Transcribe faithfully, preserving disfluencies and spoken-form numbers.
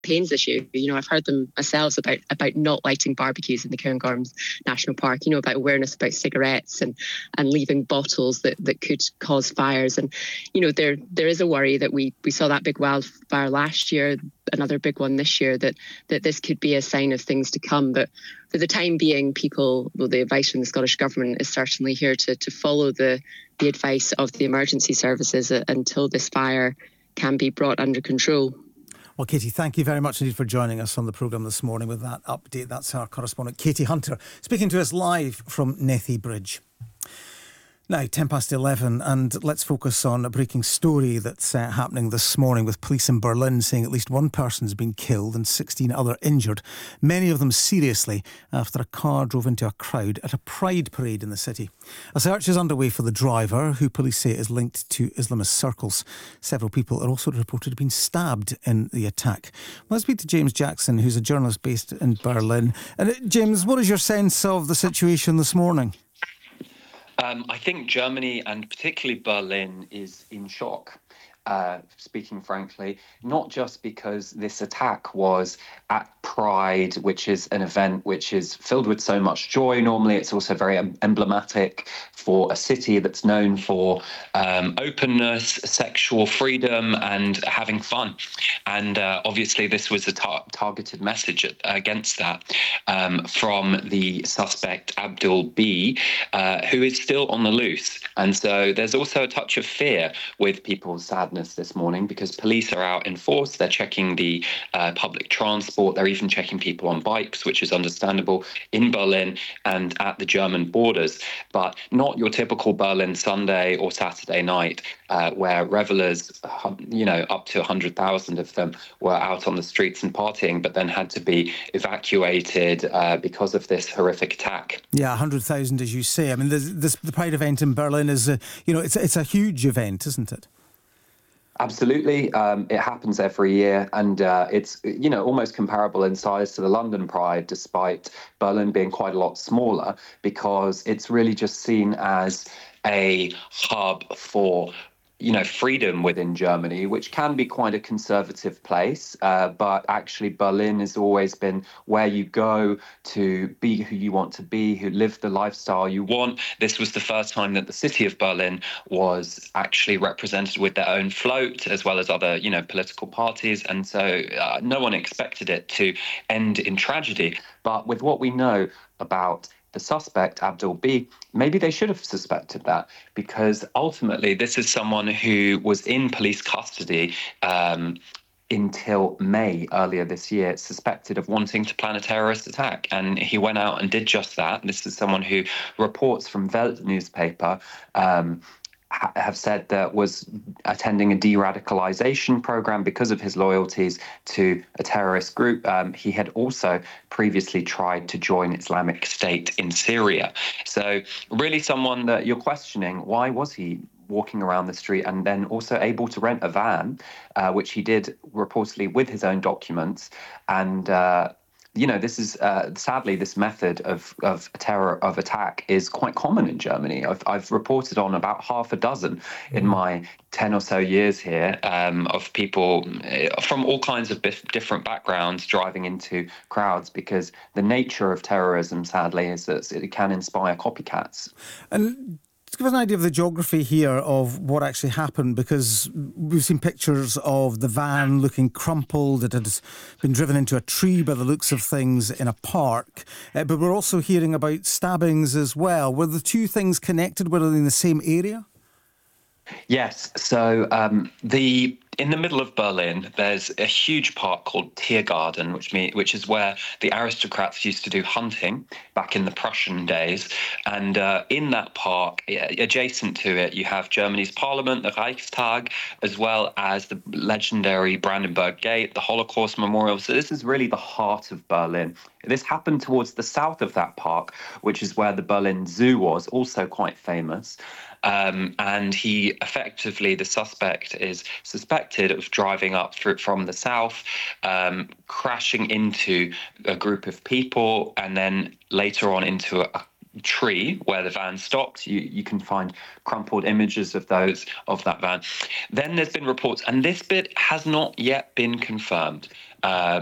campaigns issue. You know, I've heard them myself about about not lighting barbecues in the Cairngorms National Park, you know, about awareness about cigarettes and and leaving bottles that, that could cause fires. And, you know, there there is a worry that we, we saw that big wildfire last year, another big one this year, that that this could be a sign of things to come. But for the time being, people, well, the advice from the Scottish Government is certainly here to, to follow the, the advice of the emergency services until this fire can be brought under control. Well, Katie, thank you very much indeed for joining us on the programme this morning with that update. That's our correspondent, Katie Hunter, speaking to us live from Nethy Bridge. Now, ten past eleven, and let's focus on a breaking story that's uh, happening this morning, with police in Berlin saying at least one person's been killed and sixteen other injured, many of them seriously, after a car drove into a crowd at a pride parade in the city. A search is underway for the driver, who police say is linked to Islamist circles. Several people are also reported to have been stabbed in the attack. Well, let's speak to James Jackson, who's a journalist based in Berlin. And uh, James, what is your sense of the situation this morning? Um, I think Germany, and particularly Berlin, is in shock, uh, speaking frankly, not just because this attack was at Pride, which is an event which is filled with so much joy. Normally, it's also very em- emblematic for a city that's known for um, openness, sexual freedom, and having fun. And uh, obviously, this was a tar- targeted message at, against that um, from the suspect, Abdul B, uh, who is still on the loose. And so there's also a touch of fear with people's sadness this morning, because police are out in force. They're checking the uh, public transport. They're even checking people on bikes, which is understandable, in Berlin and at the German borders. But not your typical Berlin Sunday or Saturday night, uh, where revelers, you know, up to one hundred thousand of them were out on the streets and partying, but then had to be evacuated uh, because of this horrific attack. Yeah, one hundred thousand, as you say. I mean, this, this, the Pride event in Berlin is, a, you know, it's, it's a huge event, isn't it? Absolutely. Um, it happens every year, and uh, it's, you know, almost comparable in size to the London Pride, despite Berlin being quite a lot smaller, because it's really just seen as a hub for, you know, freedom within Germany, which can be quite a conservative place. Uh, but actually, Berlin has always been where you go to be who you want to be, who live the lifestyle you want. This was the first time that the city of Berlin was actually represented with their own float, as well as other, you know, political parties. And so uh, no one expected it to end in tragedy. But with what we know about the suspect, Abdul B, maybe they should have suspected that, because ultimately this is someone who was in police custody um, until May earlier this year, suspected of wanting to plan a terrorist attack. And he went out and did just that. This is someone who reports from Welt newspaper um, have said that was attending a de-radicalization program because of his loyalties to a terrorist group. Um, he had also previously tried to join Islamic State in Syria. So really someone that you're questioning, why was he walking around the street, and then also able to rent a van, uh, which he did reportedly with his own documents. And uh, you know, this is uh, sadly, this method of of terror of attack is quite common in Germany. I've I've reported on about half a dozen in my ten or so years here um, of people from all kinds of bif- different backgrounds driving into crowds, because the nature of terrorism, sadly, is that it can inspire copycats. And to give us an idea of the geography here of what actually happened, because we've seen pictures of the van looking crumpled. It had been driven into a tree by the looks of things in a park. Uh, but we're also hearing about stabbings as well. Were the two things connected? Were they in the same area? Yes. So um, the in the middle of Berlin, there's a huge park called Tiergarten, which mean, which is where the aristocrats used to do hunting back in the Prussian days. And uh, in that park, adjacent to it, you have Germany's parliament, the Reichstag, as well as the legendary Brandenburg Gate, the Holocaust Memorial. So this is really the heart of Berlin. This happened towards the south of that park, which is where the Berlin Zoo was, also quite famous. Um, and he effectively, the suspect is suspected of driving up through, from the south, um, crashing into a group of people, and then later on into a tree where the van stopped. You you can find crumpled images of those of that van. Then there's been reports, and this bit has not yet been confirmed. Um,